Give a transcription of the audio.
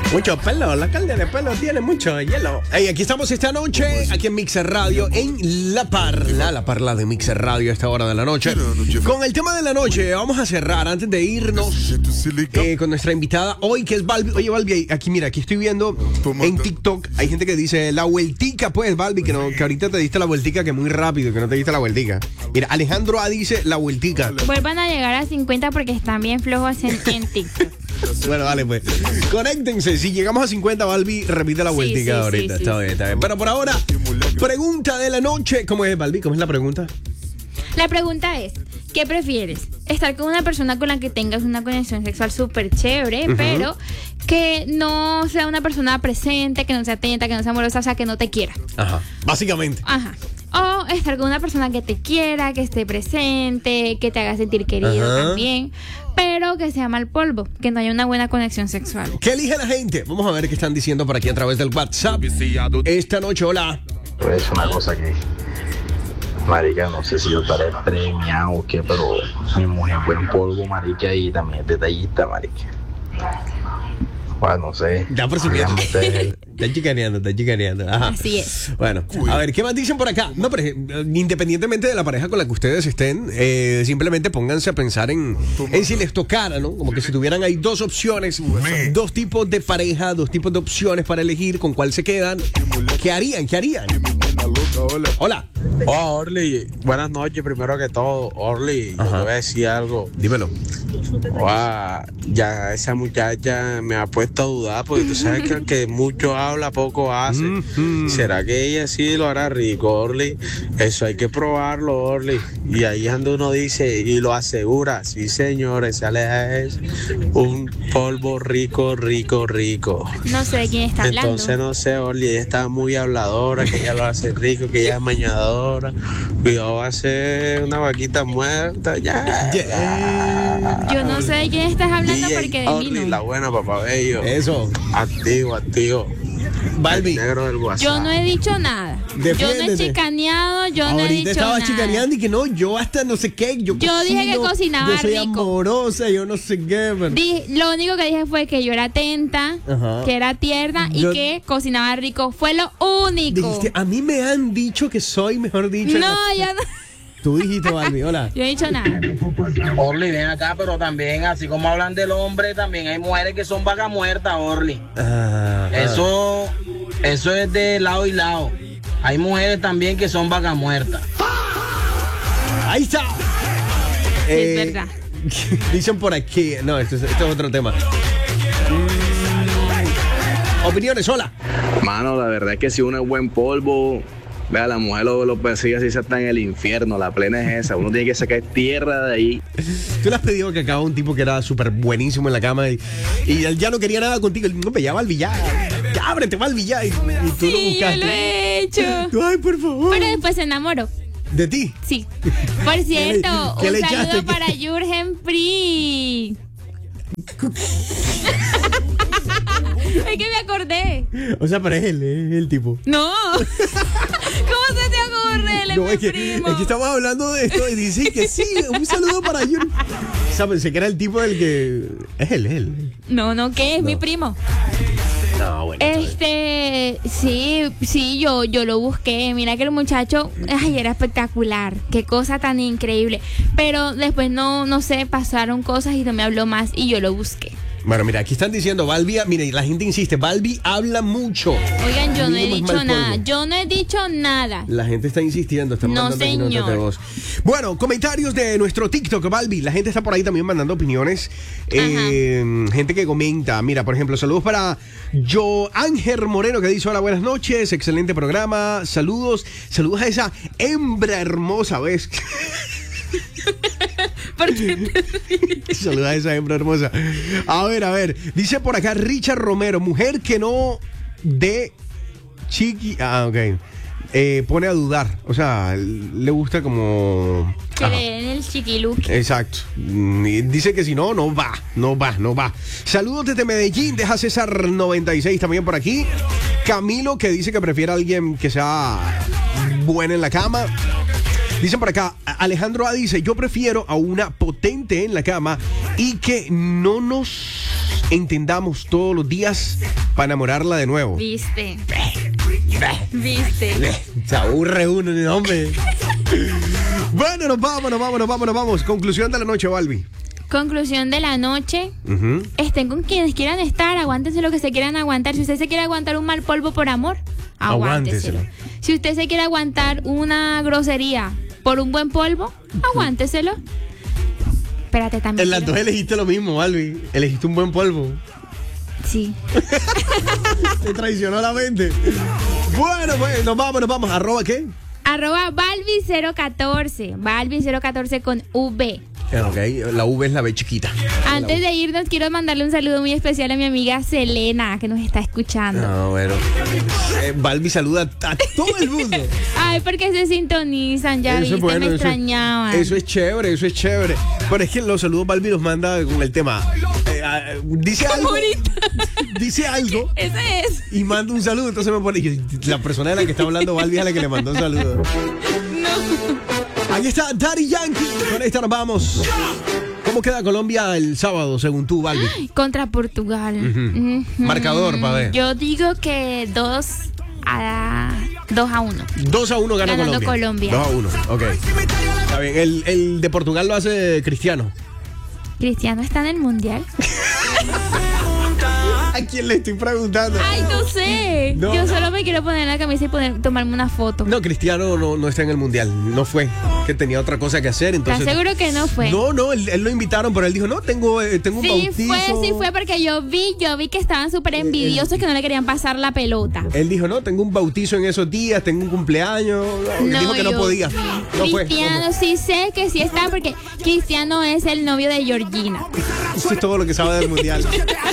Mucho pelo, la alcalde de pelo tiene mucho hielo. Hey, aquí estamos esta noche, aquí en Mixer Radio, en La Parla de Mixer Radio a esta hora de la noche. Con el tema de la noche, vamos a cerrar antes de irnos con nuestra invitada hoy, que es Balbi. Oye, Balbi, aquí mira, aquí estoy viendo en TikTok, hay gente que dice la vueltica, pues, Balbi, que ahorita te diste la vueltica, que muy rápido, que no te diste la vueltica. Mira, Alejandro A dice la vueltica. Vuelvan a llegar a 50 porque están bien flojos en TikTok. Bueno, dale, pues. Conéctense. Si llegamos a 50, Balbi, repite la vueltica ahorita. Sí. Está bien. Pero por ahora, pregunta de la noche. ¿Cómo es, Balbi? ¿Cómo es la pregunta? La pregunta es, ¿qué prefieres? ¿Estar con una persona con la que tengas una conexión sexual súper chévere, pero que no sea una persona presente, que no sea atenta, que no sea amorosa, o sea, que no te quiera? Ajá. Básicamente. Ajá. O estar con una persona que te quiera, que esté presente, que te haga sentir querido también, pero que sea mal polvo, que no haya una buena conexión sexual. ¿Qué elige la gente? Vamos a ver qué están diciendo por aquí a través del WhatsApp. Esta noche, hola. Es una cosa que, marica, no sé si yo estaré premiado o qué, pero mi mujer buen polvo, marica, y también es detallista, marica. Bueno, no sé. Ya por supuesto. Está chicaneando. Ajá. Así es. Bueno, a ver, ¿qué más dicen por acá? No, pero independientemente de la pareja con la que ustedes estén, simplemente pónganse a pensar en si les tocara, ¿no? Como que si tuvieran ahí dos opciones, dos tipos de pareja, dos tipos de opciones para elegir con cuál se quedan. ¿Qué harían? Hola. Oh, Orly, buenas noches primero que todo. Orly, yo te voy a decir algo. Dímelo. Wow, ya esa muchacha me ha puesto a dudar porque tú sabes que el que mucho habla, poco hace. ¿Será que ella sí lo hará rico, Orly? Eso hay que probarlo, Orly. Y ahí ando uno dice y lo asegura. Sí, señores, sale es un polvo rico. No sé de quién está hablando. Entonces no sé, Orly, ella está muy habladora, que ella lo hace rico, que ella es mañadora. Cuidado, va a ser una vaquita muerta, ya. Yo no sé de quién estás hablando DJ porque de mí Orly, no. la buena, papá bello. Eso. Activo. Balbi. El negro del WhatsApp. Yo no he dicho nada. Defiéndete. Yo no he chicaneado, yo no he Ahorita dicho estaba nada. chicaneando y que no, yo hasta no sé qué. Yo dije que cocinaba yo soy rico. amorosa, yo no sé qué. Pero... Lo único que dije fue que yo era atenta, Ajá. que era tierna y que cocinaba rico. Fue lo único. Dijiste, a mí me han dicho que soy, mejor dicho. No, yo no. Tú dijiste, Balbi, hola. Yo no he dicho nada. Orly, ven acá, pero también, así como hablan del hombre, también hay mujeres que son vacas muertas, Orly. Eso es de lado y lado. Hay mujeres también que son vacas muertas. Ahí está. Sí, es verdad. Dicen por aquí. No, esto es otro tema. Opiniones, hola. Mano, la verdad es que si uno es buen polvo, vea, la mujer lo persigue así, se está en el infierno, la plena es esa, uno tiene que sacar tierra de ahí. Tú le has pedido que acaba un tipo que era súper buenísimo en la cama y él ya no quería nada contigo. No, ya Balbi, ya ábrete, Balbi, ya. Y tú lo Sí, yo buscaste. lo he hecho. Ay, por favor. Pero después se enamoró. ¿De ti? Sí. Por cierto, ¿Qué un le saludo echaste? para Jürgen Free. Es que me acordé. O sea, para él, es el tipo. No. ¿Cómo se te ocurre? Él es No, mi primo. es que estamos hablando de esto y dice que sí, un saludo para Jun. O sea, pensé que era el tipo del que... Es él. No, ¿qué? Es mi primo. No, bueno. Sí, yo lo busqué. Mira que el muchacho, ay, era espectacular. Qué cosa tan increíble. Pero después no sé, pasaron cosas y no me habló más y yo lo busqué. Bueno, mira, aquí están diciendo, Balbi, mire, la gente insiste, Balbi habla mucho. Oigan, yo no he Mínimo es dicho mal nada. polvo. Yo no he dicho nada. La gente está insistiendo, están No, mandando ahí notas de señor. voz. Bueno, comentarios de nuestro TikTok, Balbi. La gente está por ahí también mandando opiniones. Gente que comenta. Mira, por ejemplo, saludos para Ángel Moreno que dice, hola, buenas noches, excelente programa. Saludos a esa hembra hermosa, ¿ves? ¿Por qué te Saluda a esa hembra hermosa. A ver. Dice por acá Richard Romero, mujer que no de chiqui... ok. Pone a dudar. O sea, le gusta como... que le den el chiquiluki? Exacto. Dice que si no, no va. Saludos desde Medellín, deja César 96 también por aquí. Camilo que dice que prefiere a alguien que sea buena en la cama. Dicen por acá, Alejandro A dice, yo prefiero a una potente en la cama y que no nos entendamos todos los días para enamorarla de nuevo. Viste. Se aburre uno, ni hombre. Bueno, nos vamos. Conclusión de la noche, Balbi. Conclusión de la noche. Estén con quienes quieran estar, aguántense lo que se quieran aguantar. Si usted se quiere aguantar un mal polvo por amor, aguánteselo. Si usted se quiere aguantar una grosería por un buen polvo, aguánteselo. Espérate, también. En las dos elegiste lo mismo, Balbi. Elegiste un buen polvo. Sí. Te traicionó la mente. Bueno, pues nos vamos. ¿Arroba qué? Arroba Balbi014. Balbi014 con V. Ok, la V es la B chiquita. Antes de irnos, quiero mandarle un saludo muy especial a mi amiga Selena, que nos está escuchando. No, bueno. Balbi saluda a todo el mundo. Ay, porque se sintonizan, ya Eso viste, bueno, me extrañaban. Eso es chévere. Pero es que los saludos Balbi los manda con el tema. Dice algo. Dice algo. Ese es. Y manda un saludo. Entonces me pone. La persona de la que está hablando Balbi es la que le mandó un saludo. No. Aquí está Daddy Yankee. Con esta nos vamos. ¿Cómo queda Colombia el sábado, según tú, Balbi? Contra Portugal. Marcador, pa' ver. Yo digo que 2-1. 2-1 gana Ganando Colombia. 2-1, ok. Está bien. El de Portugal lo hace Cristiano. ¿Cristiano está en el mundial? ¿A quién le estoy preguntando? Ay, no sé. No. Yo solo me quiero poner la camisa y tomarme una foto. No, Cristiano no está en el mundial. No fue. Que tenía otra cosa que hacer. Entonces, ¿Estás seguro que no fue? No, él lo invitaron, pero él dijo, no, tengo un bautizo. Sí fue porque yo vi que estaban súper envidiosos que no le querían pasar la pelota. Él dijo, no, tengo un bautizo en esos días, tengo un cumpleaños. Dijo que no podía. No fue. Cristiano sí sé que sí está porque Cristiano es el novio de Georgina. Eso es todo lo que sabe del mundial.